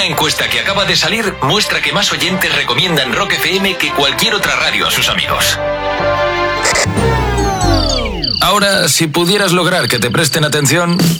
Una encuesta que acaba de salir muestra que más oyentes recomiendan Rock FM que cualquier otra radio a sus amigos. Ahora, si pudieras lograr que te presten atención,